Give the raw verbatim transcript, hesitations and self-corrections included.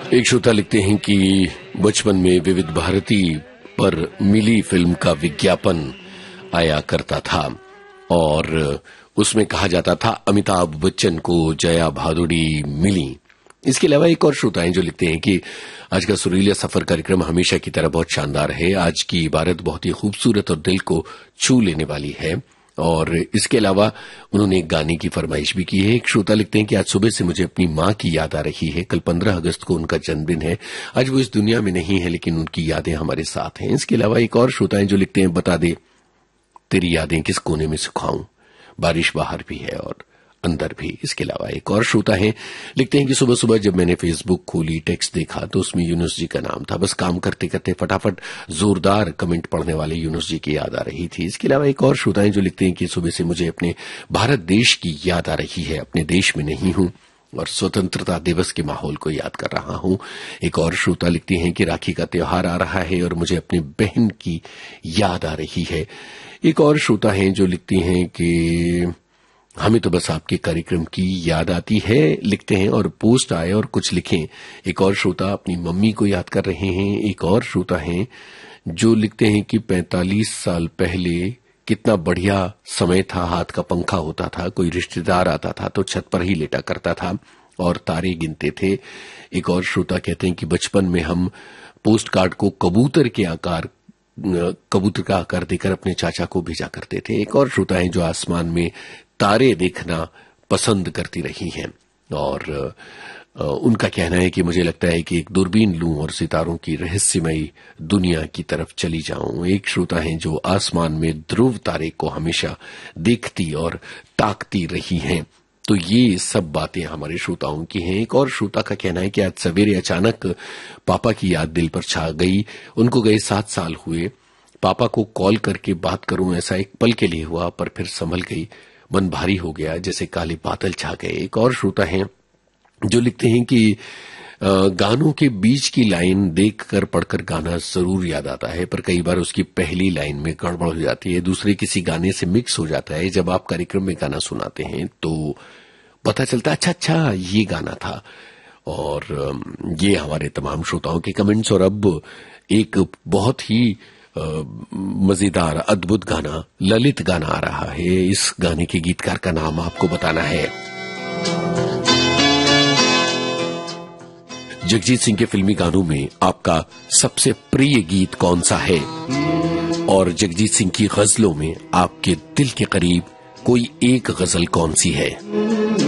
एक श्रोता लिखते हैं कि बचपन में विविध भारती पर मिली फिल्म का विज्ञापन आया करता था और उसमें कहा जाता था अमिताभ बच्चन को जया भादुड़ी मिली। इसके अलावा एक और श्रोता हैं जो लिखते हैं कि आज का सुरीला सफर कार्यक्रम हमेशा की तरह बहुत शानदार है। आज की इबारत बहुत ही खूबसूरत और दिल को छू लेने वाली है। और इसके अलावा उन्होंने एक गाने की फरमाइश भी की है। एक श्रोता लिखते हैं कि आज सुबह से मुझे अपनी मां की याद आ रही है। कल पंद्रह अगस्त को उनका जन्मदिन है। आज वो इस दुनिया में नहीं है लेकिन उनकी यादें हमारे साथ हैं। इसके अलावा एक और श्रोता हैं जो लिखते हैं बता दे तेरी यादें किस कोने में सुखाऊं, बारिश बाहर भी है और अंदर भी। इसके अलावा एक और श्रोता हैं लिखते हैं कि सुबह सुबह जब मैंने फेसबुक खोली, टेक्स्ट देखा तो उसमें यूनुस जी का नाम था। बस काम करते करते फटाफट जोरदार कमेंट पढ़ने वाले यूनुस जी की याद आ रही थी। इसके अलावा एक और श्रोता हैं जो लिखते हैं कि सुबह से मुझे अपने भारत देश की याद आ रही है। अपने देश में नहीं हूं और स्वतंत्रता दिवस के माहौल को याद कर रहा हूं। एक और श्रोता लिखती हैं कि राखी का त्योहार आ रहा है और मुझे अपनी बहन की याद आ रही है। एक और श्रोता हैं जो लिखती हैं कि हमें तो बस आपके कार्यक्रम की याद आती है लिखते हैं और पोस्ट आए और कुछ लिखें। एक और श्रोता अपनी मम्मी को याद कर रहे हैं। एक और श्रोता हैं जो लिखते हैं कि पैंतालीस साल पहले कितना बढ़िया समय था, हाथ का पंखा होता था, कोई रिश्तेदार आता था तो छत पर ही लेटा करता था और तारे गिनते थे। एक और श्रोता कहते हैं कि बचपन में हम पोस्ट कार्ड को कबूतर के आकार कबूतर का आकार देकर अपने चाचा को भेजा करते थे। एक और श्रोता हैं जो आसमान में तारे देखना पसंद करती रही हैं और उनका कहना है कि मुझे लगता है कि एक दूरबीन लूं और सितारों की रहस्यमयी दुनिया की तरफ चली जाऊं। एक श्रोता हैं जो आसमान में ध्रुव तारे को हमेशा देखती और ताकती रही हैं। तो ये सब बातें हमारे श्रोताओं की हैं। एक और श्रोता का कहना है कि आज सवेरे अचानक पापा की याद दिल पर छा गई। उनको गए सात साल हुए। पापा को कॉल करके बात करूं ऐसा एक पल के लिए हुआ पर फिर संभल गई। मन भारी हो गया जैसे काले बादल छा गए। एक और श्रोता हैं जो लिखते हैं कि गानों के बीच की लाइन देखकर पढ़कर गाना जरूर याद आता है पर कई बार उसकी पहली लाइन में गड़बड़ हो जाती है, दूसरे किसी गाने से मिक्स हो जाता है। जब आप कार्यक्रम में गाना सुनाते हैं तो पता चलता अच्छा अच्छा ये गाना था। और ये हमारे तमाम श्रोताओं के कमेंट्स। और अब एक बहुत ही मजेदार अद्भुत गाना, ललित गाना आ रहा है। इस गाने के गीतकार का नाम आपको बताना है। जगजीत सिंह के फिल्मी गानों में आपका सबसे प्रिय गीत कौन सा है और जगजीत सिंह की गजलों में आपके दिल के करीब कोई एक गजल कौन सी है?